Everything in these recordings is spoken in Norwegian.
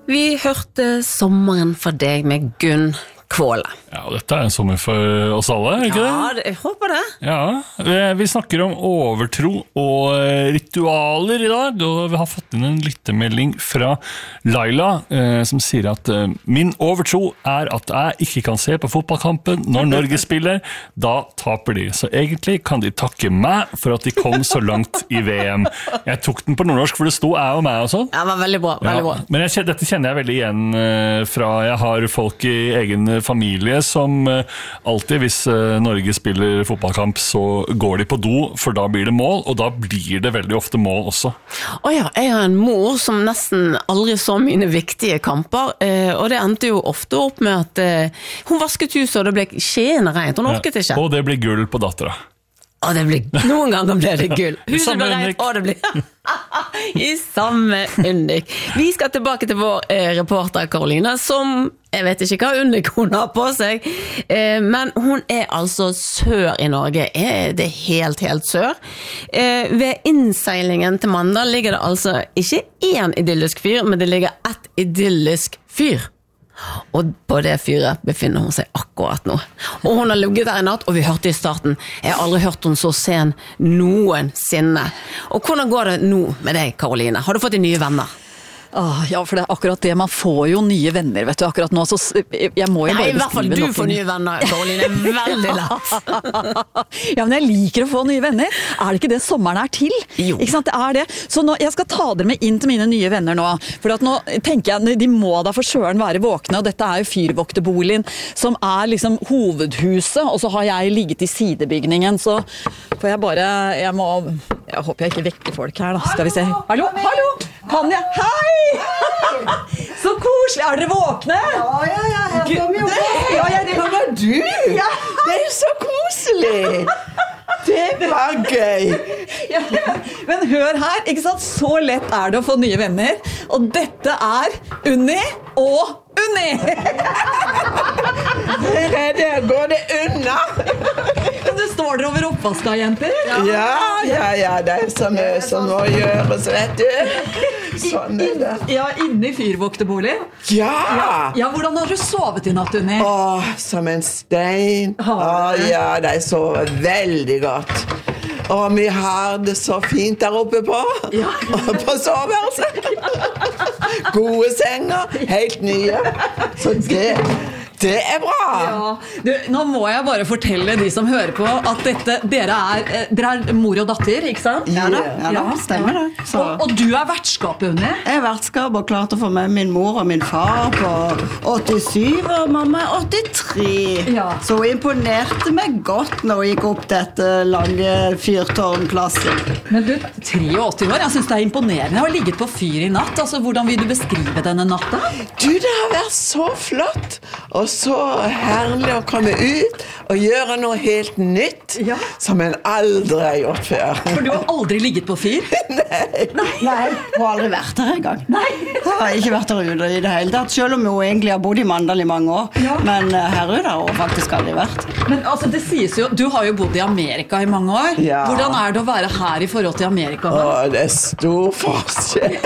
Vi hørte Sommeren for deg med Gunn Kvåle. Ja, og dette en sommer for oss alle, ikke det? Ja, jeg håper det. Ja, vi snakker om overtro og ritualer i dag, og vi har fått inn en lyttemelding fra Laila, som sier at min overtro at jeg ikke kan se på fotballkampen når Norge spiller, da taper de. Så egentlig kan de takke meg for at de kom så langt i VM. Jeg tok den på nordnorsk, for det sto jeg og meg og sånn. Ja, det var veldig bra, veldig bra. Men dette kjenner jeg veldig igjen fra jeg har folk i egen familie som alltid, hvis Norge spiller fotballkamp, så går de på do, for da blir det mål, og da blir det veldig ofte mål også. Jeg har en mor som nesten aldri så mine viktige kamper, og det endte jo ofte opp med at hun vasket huset, og det ble skjene rent. Hun orket ikke. Og det blir gull på dattera. Noen ganger ble det gull. Huset ble rent, og det ble i samme Undik. Vi skal tilbake til vår reporter Karoline, som, jeg vet ikke hva Undik hun har på seg, men hun altså sør i Norge. Det helt sør. Ved innseilingen til Mandal ligger det altså ikke en idyllisk fyr, men det ligger et idyllisk fyr. Og på det fyret befinner hun seg akkurat nå. Og hun har ligget der i natt, og vi hørte i starten, jeg har aldri hørt hun så sen noensinne. Og hvordan går det nå med deg, Karoline? Har du fått de nye venner? Ja, for det akkurat det, man får jo nye venner, vet du, akkurat nå, så jeg må jo bare beskrive i hvert fall du får nye venner, Karoline, veldig lett. Ja, men jeg liker å få nye venner. Det ikke det sommeren til? Jo. Ikke sant, det det. Så nå, jeg skal ta dere med inn til mine nye venner nå, for at nå tenker jeg, de må da for søren være våkne, og dette jo fyrvokterboligen, som liksom hovedhuset, og så har jeg ligget i sidebygningen, så får jeg bare, jeg håper jeg ikke vekker folk her da, skal vi se. Hallo, kan jeg? Hei! Så koselig, dere våkne? Ja, her kom jo det var du! Det så koselig! Det var gøy! Ja, men hør her, ikke sant? Så lett det å få nye venner, og dette Unni og Unni! Der går det unna! Men det står dere over oppvaska, jenter? Ja, det så mye som må gjøres, vet du. Sånn det. Ja, inne i fyrvokterbolig. Ja, hvordan har du sovet i natt, Unni? Som en stein. Ja, de sover veldig godt. Og vi har det så fint der oppe på soveværelset. Gode senger, helt nye. Så det bra. Ja. Du, nå må jeg bare fortelle de som hører på at dere mor og datter, ikke sant? Ja, stemmer det. Og du vertskap, Unni? Jeg vertskap og klarte å få med min mor og min far på 87 og mamma 83. Ja. Så hun imponerte meg godt når hun gikk opp dette lange fyrtårnplasset. Men du, 83 år, jeg synes det imponerende. Jeg har ligget på fyr i natt. Altså, hvordan vil du beskrive denne natta? Du, det har vært så flott og så herlig å komme ut og gjøre noe helt nytt som en aldri har gjort før. For du har aldri ligget på fyr? Nei, hun har aldri vært der en gang. Nei. Hun har ikke vært der ute i det hele tatt, selv om hun egentlig har bodd i Mandal i mange år. Men her ute har hun faktisk aldri vært. Men altså, det sies jo, du har jo bodd i Amerika i mange år. Ja. Hvordan det å være her i forhold til Amerika? Det stor forskjell.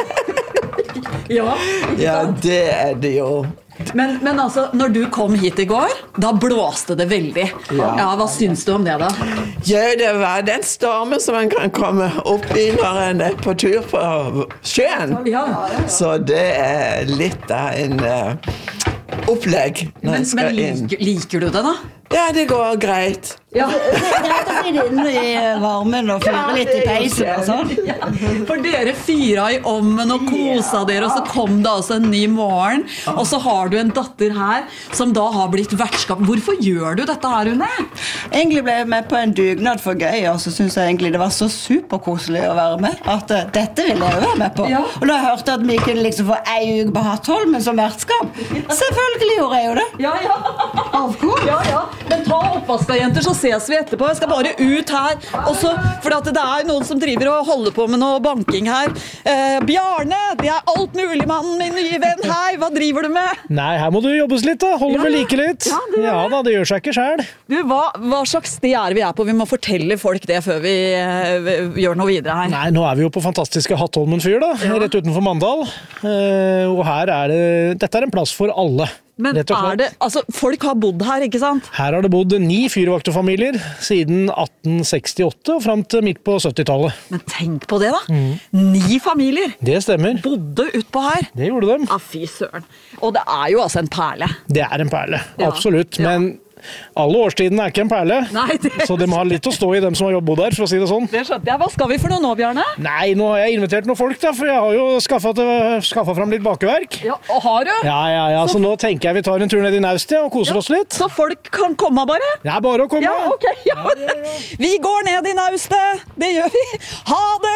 Ja, det det jo. Men altså, når du kom hit i går, da blåste det veldig. Ja, hva syns du om det da? Ja, det var den stormen som man kan komme opp i når man på tur på sjøen. Ja. Så det litt av en opplegg når man skal inn. Men liker du det da? Ja, det går greit. Ja. Det greit å sitte inne i varmen og fyre litt i peisen og sånn. Ja, for dere fyra i ommen og kosa dere, og så kom det altså en ny morgen, og så har du en datter her som da har blitt vertskap. Hvorfor gjør du dette her, Unni? Egentlig ble jeg med på en dugnad for gøy, og så synes jeg egentlig det var så superkoselig å være med, at dette ville jeg jo være med på. Og da hørte jeg at vi kunne liksom få en uke på Hartholmen som vertskap. Selvfølgelig gjorde jeg jo det. Ja. Of course. Ja. Men ta oppvaska, jenter, så ses vi etterpå. Jeg skal bare ut her. Også, for at det er noen som driver og holder på med noe banking her. Bjarne, det er altmuligmannen, min nye venn. Hei, hva driver du med? Nei, her må du jobbes litt da. Holde ved like litt. Ja da, det gjør seg ikke selv. Du, hva slags sted er vi på? Vi må fortelle folk det før vi gjør noe videre her. Nei, nå er vi jo på fantastiske Hattholmen fyr da, rett utenfor Mandal. Og her dette er en plass for alle. Men folk har bodd her, ikke sant? Her har det bodd 9 fyrvakterfamilier siden 1868 og frem til midt på 70-tallet. Men tenk på det da, 9 familier. Det stemmer. Bodde utpå her. Det gjorde de. Ja, fy søren. Og det er jo altså en perle. Det er en perle, absolutt. Men alle årstiden er ikke en perle, så det må ha litt å stå i dem som har jobbet der, for å si det sånn. Det skjønte jeg. Hva skal vi for noe nå, Bjarne? Nei, nå har jeg invitert noen folk da, for jeg har jo skaffet fram litt bakeverk. Ja, og har du? Ja, så nå tenker jeg vi tar en tur ned i Naustet og koser oss litt. Så folk kan komme bare? Det er bare å komme. Ja, ok. Ja. Vi går ned i Naustet, det gjør vi. Ha det!